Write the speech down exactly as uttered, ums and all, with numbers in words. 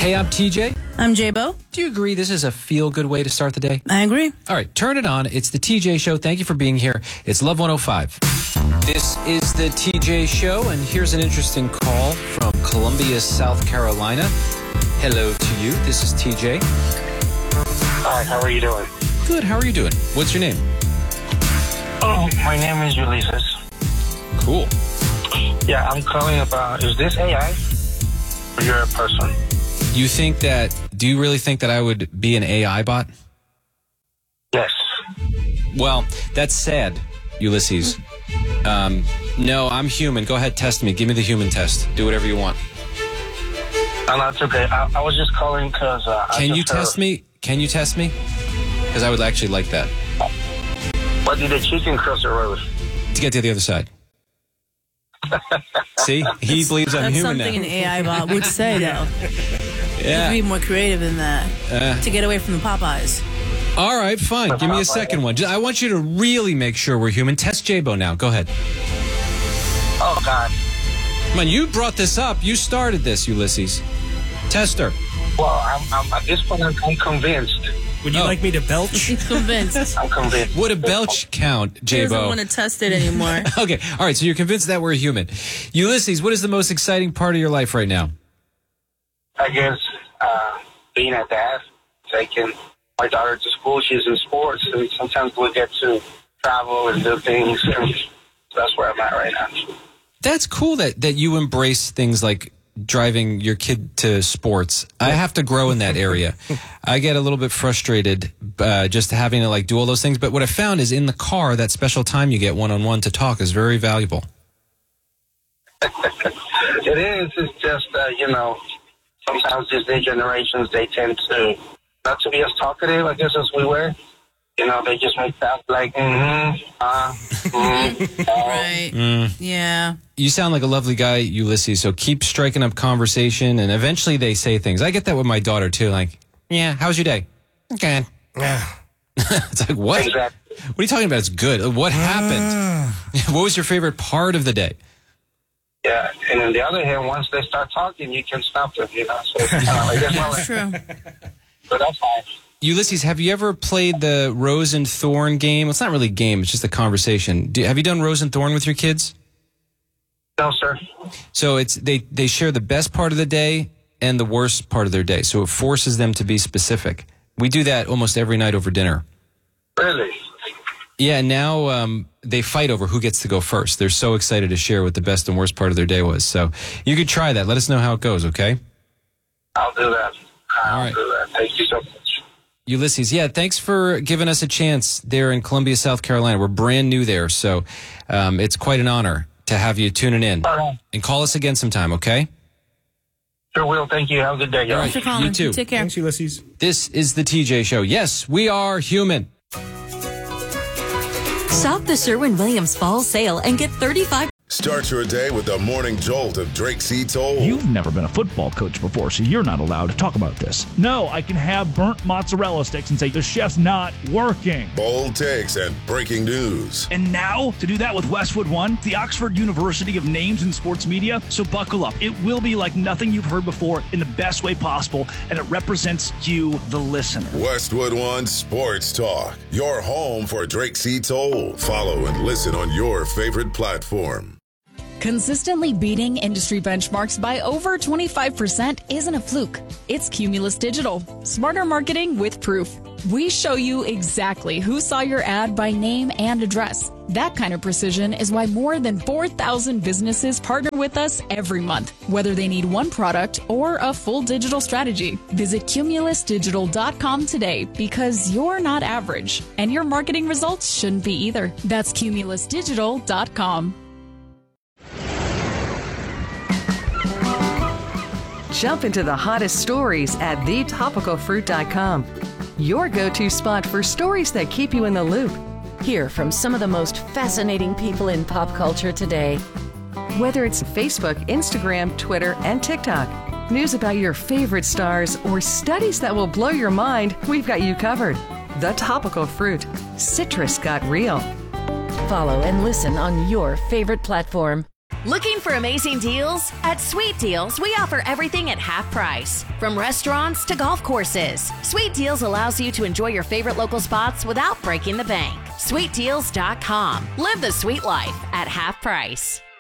Hey, I'm T J. I'm J-Bo. Do you agree this is a feel-good way to start the day? I agree. All right, turn it on. It's the T J Show. Thank you for being here. It's Love one oh five. This is the T J Show, and here's an interesting call from Columbia, South Carolina. Hello to you. This is T J. Hi, how are you doing? Good. How are you doing? What's your name? Oh, my name is Ulysses. Cool. Yeah, I'm calling about, is this A I? Or you're a person? You think that, do you really think that I would be an A I bot? Yes. Well, that's sad, Ulysses. Um, no, I'm human. Go ahead, test me. Give me the human test. Do whatever you want. Oh, no, it's okay. I, I was just calling because... Uh, Can I you just heard- test me? Can you test me? Because I would actually like that. What did the chicken cross the road? To get to the other side. See? He believes I'm That's human something now. an A I bot would say, though. Yeah. Be more creative than that Uh, to get away from the Popeyes. all right, fine. Give me a second one. Just- I want you to really make sure we're human. Test J-Bo now. Go ahead. Oh, God. Come on, you brought this up. You started this, Ulysses. Test her. Well, I'm, I'm, at this point, I'm, I'm convinced. Would you Oh. like me to belch? He's convinced. I'm convinced. Would a belch count, He doesn't J-Bo? want to test it anymore. Okay, all right, so you're convinced that we're human. Ulysses, what is the most exciting part of your life right now? I guess uh, being a dad, taking my daughter to school, she's in sports, and sometimes we get to travel and do things, and that's where I'm at right now. That's cool that, that you embrace things like driving your kid to sports. I have to grow in that area. I get a little bit frustrated uh, just having to like do all those things. But what I found is in the car, that special time you get one-on-one to talk is very valuable. It is. It's just, uh, you know, sometimes these new generations, they tend to not to be as talkative, I guess, as we were. You know, they just make that like, mm-hmm, uh, mm, uh. Right. Mm. Yeah. You sound like a lovely guy, Ulysses, so keep striking up conversation, and eventually they say things. I get that with my daughter, too, like, yeah, how was your day? Good. It's like, what? Exactly. What are you talking about? It's good. What happened? What was your favorite part of the day? Yeah, and on the other hand, once they start talking, you can stop them, you know. So, uh, I guess not That's true. but that's fine. Ulysses, have you ever played the Rose and Thorn game? It's not really a game, it's just a conversation. Do, have you done Rose and Thorn with your kids? No, sir. So it's they, they share the best part of the day and the worst part of their day. So it forces them to be specific. We do that almost every night over dinner. Really? Yeah, now um, they fight over who gets to go first. They're so excited to share what the best and worst part of their day was. So you could try that. Let us know how it goes, okay? I'll do that. I'll All right. do that. Thank you so much. Ulysses, yeah, thanks for giving us a chance there in Columbia, South Carolina. We're brand new there, so um, it's quite an honor to have you tuning in. All right. And call us again sometime, okay? Sure will. Thank you. Have a good day, y'all. All right. Thanks for calling. You too. Take care. Thanks, Ulysses. This is the T J Show. Yes, we are human. Shop the Sherwin-Williams Fall Sale and get thirty-five. Start your day with the morning jolt of Drake C. Toll. You've never been a football coach before, so you're not allowed to talk about this. No, I can have burnt mozzarella sticks and say the chef's not working. Bold takes and breaking news. And now, to do that with Westwood One, the Oxford University of Names in Sports Media. So buckle up. It will be like nothing you've heard before in the best way possible, and it represents you, the listener. Westwood One Sports Talk. Your home for Drake C. Toll. Follow and listen on your favorite platform. Consistently beating industry benchmarks by over twenty-five percent isn't a fluke. It's Cumulus Digital. Smarter marketing with proof. We show you exactly who saw your ad by name and address. That kind of precision is why more than four thousand businesses partner with us every month, whether they need one product or a full digital strategy. Visit cumulus digital dot com today because you're not average, and your marketing results shouldn't be either. That's cumulus digital dot com. Jump into the hottest stories at the topical fruit dot com. Your go-to spot for stories that keep you in the loop. Hear from some of the most fascinating people in pop culture today. Whether it's Facebook, Instagram, Twitter, and TikTok, news about your favorite stars, or studies that will blow your mind, we've got you covered. The Topical Fruit. Citrus got real. Follow and listen on your favorite platform. Looking for amazing deals? At Sweet Deals, we offer everything at half price. From restaurants to golf courses, Sweet Deals allows you to enjoy your favorite local spots without breaking the bank. sweet deals dot com. Live the sweet life at half price.